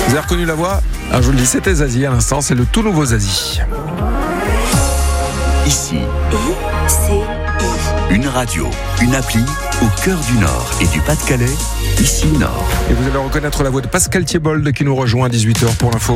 Vous avez reconnu la voix ? Je vous le dis, c'était Zazie à l'instant, c'est le tout nouveau Zazie. Ici, une radio, une appli au cœur du Nord et du Pas-de-Calais, ici Nord. Et vous allez reconnaître la voix de Pascal Thiebold qui nous rejoint à 18h pour l'info.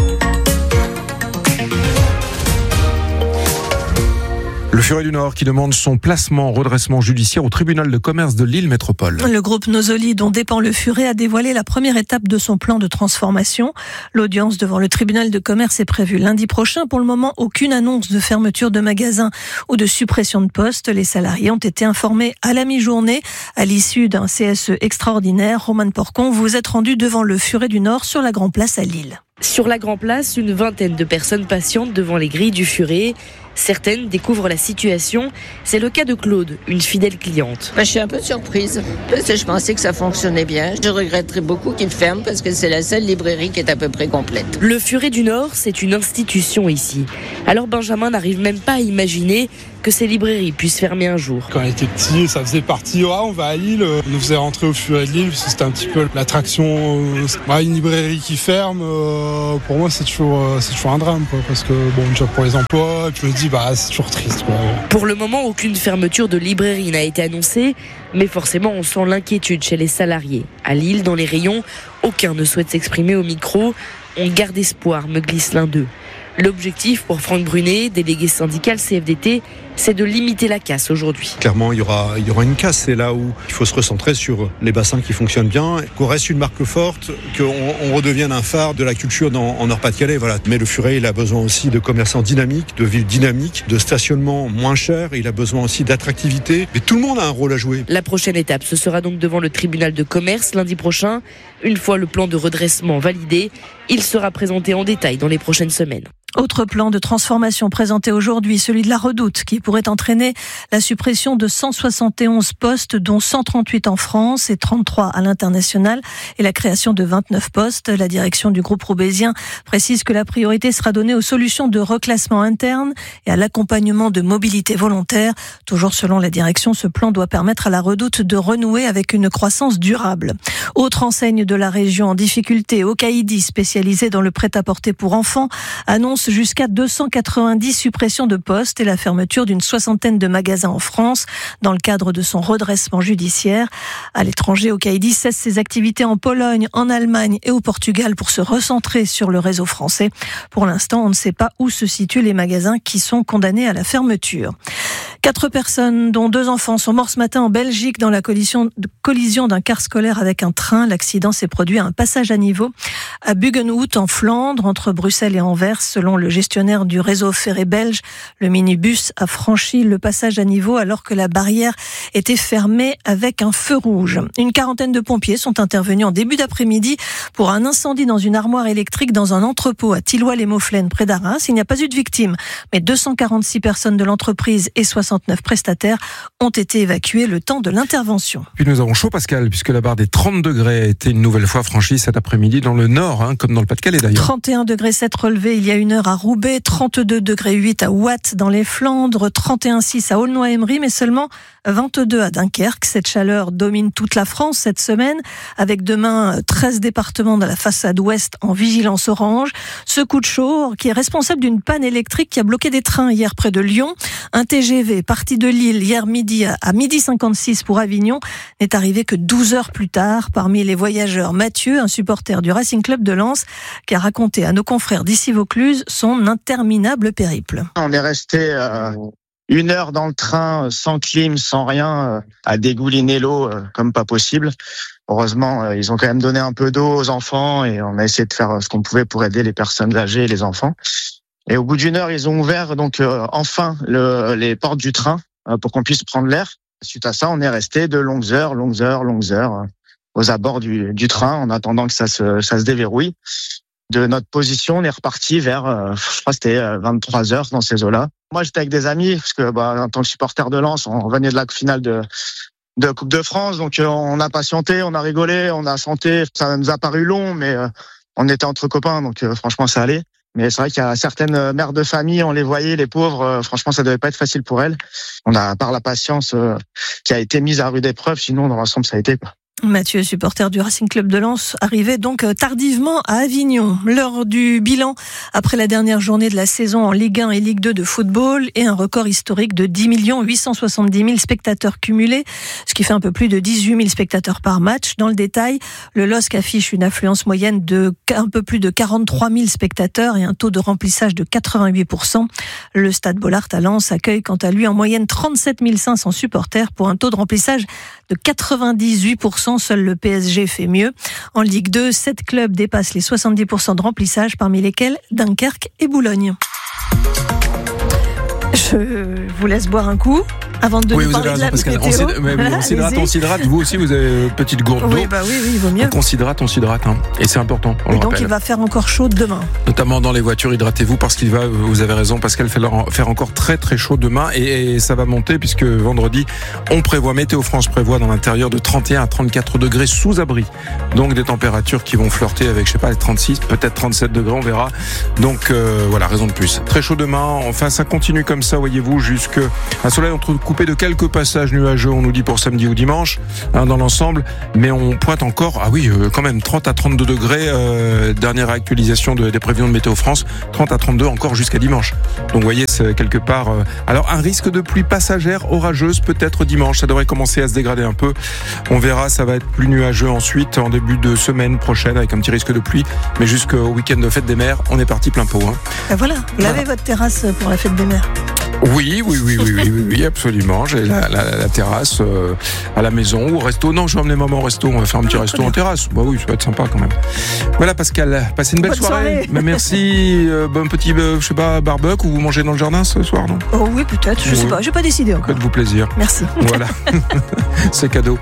Le Furet du Nord qui demande son placement en redressement judiciaire au tribunal de commerce de Lille Métropole. Le groupe Nosoli, dont dépend le Furet, a dévoilé la première étape de son plan de transformation. L'audience devant le tribunal de commerce est prévue lundi prochain. Pour le moment, aucune annonce de fermeture de magasins ou de suppression de postes. Les salariés ont été informés à la mi-journée. À l'issue d'un CSE extraordinaire, Romane Porcon, vous êtes rendu devant le Furet du Nord sur la Grand Place à Lille. Sur la Grand Place, une vingtaine de personnes patientent devant les grilles du Furet. Certaines découvrent la situation. C'est le cas de Claude, une fidèle cliente. Je suis un peu surprise parce que je pensais que ça fonctionnait bien. Je regretterais beaucoup qu'il ferme parce que c'est la seule librairie qui est à peu près complète. Le Furet du Nord, c'est une institution ici. Alors Benjamin n'arrive même pas à imaginer que ces librairies puissent fermer un jour. Quand on était petit, ça faisait partie, on va à Lille, on nous faisait rentrer au Furet de Lille, parce que c'était un petit peu l'attraction. Une librairie qui ferme, pour moi c'est toujours un drame, parce que déjà pour les emplois, je me dis c'est toujours triste. Pour le moment, aucune fermeture de librairie n'a été annoncée, mais forcément on sent l'inquiétude chez les salariés. À Lille, dans les rayons, aucun ne souhaite s'exprimer au micro. On garde espoir, me glisse l'un d'eux. L'objectif pour Franck Brunet, délégué syndical CFDT, c'est de limiter la casse aujourd'hui. Clairement, il y aura une casse. C'est là où il faut se recentrer sur les bassins qui fonctionnent bien, qu'on reste une marque forte, qu'on redevienne un phare de la culture en Nord-Pas-de-Calais. Voilà. Mais le Furet, il a besoin aussi de commerçants dynamiques, de villes dynamiques, de stationnements moins chers. Il a besoin aussi d'attractivité. Mais tout le monde a un rôle à jouer. La prochaine étape, ce sera donc devant le tribunal de commerce lundi prochain. Une fois le plan de redressement validé, il sera présenté en détail dans les prochaines semaines. Autre plan de transformation présenté aujourd'hui, celui de la Redoute, qui pourrait entraîner la suppression de 171 postes, dont 138 en France et 33 à l'international, et la création de 29 postes. La direction du groupe roubaisien précise que la priorité sera donnée aux solutions de reclassement interne et à l'accompagnement de mobilité volontaire. Toujours selon la direction, ce plan doit permettre à la Redoute de renouer avec une croissance durable. Autre enseigne de la région en difficulté, Okaïdi, spécialisé dans le prêt-à-porter pour enfants, annonce jusqu'à 290 suppressions de postes et la fermeture d'une soixantaine de magasins en France dans le cadre de son redressement judiciaire. À l'étranger, Okaïdi cesse ses activités en Pologne, en Allemagne et au Portugal pour se recentrer sur le réseau français. Pour l'instant, on ne sait pas où se situent les magasins qui sont condamnés à la fermeture. 4 personnes, dont 2 enfants, sont morts ce matin en Belgique dans la collision d'un car scolaire avec un train. L'accident s'est produit à un passage à niveau à Buggenhout, en Flandre, entre Bruxelles et Anvers. Selon le gestionnaire du réseau ferré belge, le minibus a franchi le passage à niveau alors que la barrière était fermée avec un feu rouge. Une quarantaine de pompiers sont intervenus en début d'après-midi pour un incendie dans une armoire électrique dans un entrepôt à Tilloy-les-Mauflaines, près d'Arras. Il n'y a pas eu de victimes, mais 246 personnes de l'entreprise et 69 prestataires ont été évacués le temps de l'intervention. Puis nous avons chaud, Pascal, puisque la barre des 30 degrés a été une nouvelle fois franchie cet après-midi dans le Nord, comme dans le Pas-de-Calais d'ailleurs. 31,7 degrés relevé il y a une heure à Roubaix, 32,8 degrés à Ouat dans les Flandres, 31,6 à Aulnoy-Aymeries, mais seulement 22 à Dunkerque. Cette chaleur domine toute la France cette semaine, avec demain 13 départements de la façade ouest en vigilance orange. Ce coup de chaud qui est responsable d'une panne électrique qui a bloqué des trains hier près de Lyon. Un TGV parti de Lille hier midi à 12h56 pour Avignon n'est arrivé que 12 heures plus tard. Parmi les voyageurs, Mathieu, un supporter du Racing Club de Lens, qui a raconté à nos confrères d'ici Vaucluse son interminable périple. On est resté 1 heure dans le train, sans clim, sans rien, à dégouliner l'eau comme pas possible. Heureusement, ils ont quand même donné un peu d'eau aux enfants et on a essayé de faire ce qu'on pouvait pour aider les personnes âgées et les enfants. Et au bout d'1 heure, ils ont ouvert enfin les portes du train pour qu'on puisse prendre l'air. Suite à ça, on est resté de longues heures aux abords du train en attendant que ça se déverrouille. De notre position, on est reparti vers, je crois que c'était 23h dans ces eaux-là. Moi, j'étais avec des amis, parce que en tant que supporter de Lens, on revenait de la finale de Coupe de France, donc on a patienté, on a rigolé, on a chanté. Ça nous a paru long, mais on était entre copains, donc franchement, ça allait. Mais c'est vrai qu'il y a certaines mères de famille, on les voyait, les pauvres, franchement, ça devait pas être facile pour elles. On a, par la patience qui a été mise à rude épreuve, sinon, dans l'ensemble, ça a été, quoi. Mathieu, supporter du Racing Club de Lens, arrivait donc tardivement à Avignon. L'heure du bilan après la dernière journée de la saison en Ligue 1 et Ligue 2 de football et un record historique de 10 870 000 spectateurs cumulés, ce qui fait un peu plus de 18 000 spectateurs par match. Dans le détail, le LOSC affiche une affluence moyenne de un peu plus de 43 000 spectateurs et un taux de remplissage de 88%. Le Stade Bollaert à Lens accueille quant à lui en moyenne 37 500 supporters pour un taux de remplissage de 98%. Seul le PSG fait mieux. En Ligue 2, 7 clubs dépassent les 70% de remplissage, parmi lesquels Dunkerque et Boulogne. Je vous laisse boire un coup avant de nous parler de la météo. On s'hydrate. Vous aussi, vous avez une petite gourde d'eau. Oui, il vaut mieux. Donc on s'hydrate. Et c'est important. Et donc il va faire encore chaud demain. Notamment dans les voitures, hydratez-vous parce vous avez raison, Pascal, faire encore très très chaud demain et ça va monter puisque vendredi, Météo France prévoit dans l'intérieur de 31 à 34 degrés sous abri. Donc des températures qui vont flirter avec, les 36, peut-être 37 degrés, on verra. Donc voilà, raison de plus. Très chaud demain. Enfin, ça continue comme ça, voyez-vous, jusqu'à un soleil coupé de quelques passages nuageux, on nous dit pour samedi ou dimanche, dans l'ensemble, mais on pointe encore, quand même 30 à 32 degrés, dernière actualisation des prévisions de Météo France, 30 à 32 encore jusqu'à dimanche. Donc vous voyez, c'est quelque part, alors un risque de pluie passagère, orageuse peut-être dimanche, ça devrait commencer à se dégrader un peu, on verra, ça va être plus nuageux ensuite, en début de semaine prochaine, avec un petit risque de pluie, mais jusqu'au week-end de fête des mers, on est parti plein pot. Ben voilà, vous avez votre terrasse pour la fête des mers. Oui, absolument. J'ai la terrasse à la maison ou au resto. Non, je vais emmener maman au resto. On va faire un petit resto en terrasse. Bah oui, ça va être sympa quand même. Voilà, Pascal, passez une belle soirée. Mais merci. Bon petit, barbecue ou vous mangez dans le jardin ce soir, non ? Oh oui, peut-être. Je sais pas. J'ai pas décidé encore. Faites-vous plaisir. Merci. Voilà, c'est cadeau.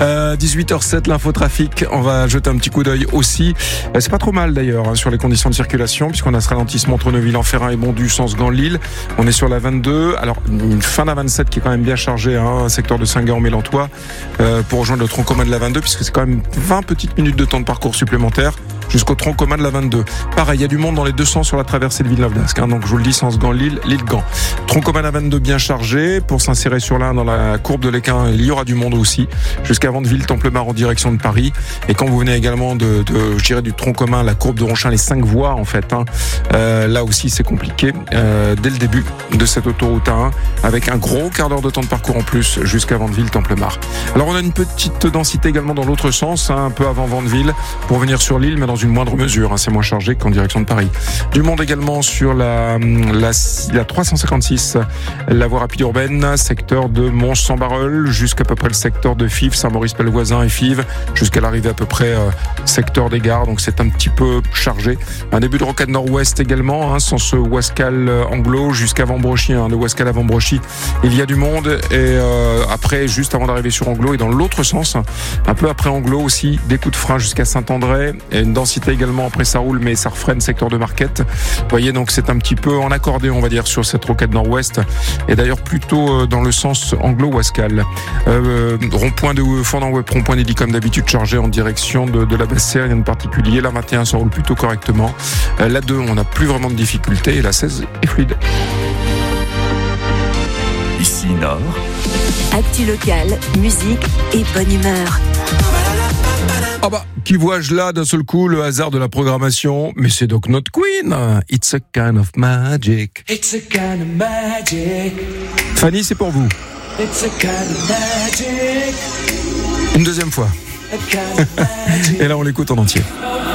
18h07, l'infotrafic. On va jeter un petit coup d'œil aussi. C'est pas trop mal d'ailleurs sur les conditions de circulation puisqu'on a ce ralentissement entre Neuville-en-Ferrain et Bondu, sens Gand-Lille. On est sur la 22. Alors une fin d'A27 qui est quand même bien chargée, secteur de Saint-Gand-Mélantois, pour rejoindre le tronc commun de la 22 puisque c'est quand même 20 petites minutes de temps de parcours supplémentaire jusqu'au tronc commun de la 22. Pareil, il y a du monde dans les deux sens sur la traversée de Villeneuve-d'Ascq, donc je vous le dis, sens Gand-Lille, Lille-Gand. Tronc commun de la 22 bien chargé, pour s'insérer sur l'Ain dans la courbe de l'Équin, il y aura du monde aussi, jusqu'à Vandeville, Templemar en direction de Paris. Et quand vous venez également du tronc commun, la courbe de Ronchin, les 5 voies en fait, là aussi c'est compliqué, dès le début de cette autoroute A1, avec un gros quart d'heure de temps de parcours en plus jusqu'à Vandeville, Templemar. Alors on a une petite densité également dans l'autre sens, un peu avant Vandeville, pour venir sur l'île, mais dans une moindre mesure, c'est moins chargé qu'en direction de Paris. Du monde également sur la 356, la voie rapide urbaine, secteur de Mons-Saint-Barreul, jusqu'à peu près le secteur de Fives, Saint-Maurice-Pelvoisin et Fives, jusqu'à l'arrivée à peu près secteur des gares, donc c'est un petit peu chargé. Un début de rocade nord-ouest également, sens Ouascal-Anglo jusqu'à Vambrochy, de Ouascal à Vambrochy, il y a du monde, et après, juste avant d'arriver sur Anglo, et dans l'autre sens, un peu après Anglo aussi, des coups de frein jusqu'à Saint-André, et une densité également, après ça roule, mais ça refreine secteur de Marquette. Vous voyez, donc c'est un petit peu en accordé, on va dire, sur cette rocade nord-ouest, et d'ailleurs plutôt dans le sens Anglo-Ouascal. Rond-point de Fort-en-Web, rond-point dédié comme d'habitude, chargé en direction de la Bessère, rien de particulier. La 21, ça roule plutôt correctement. La 2, on n'a plus vraiment de difficultés, et la 16 est fluide. Ici Nord. Actu locale, musique et bonne humeur. Qui vois-je là d'un seul coup, le hasard de la programmation, mais c'est donc notre Queen. It's a kind of magic. It's a kind of magic. Fanny, c'est pour vous. It's a kind of magic. Une deuxième fois. Et là, on l'écoute en entier.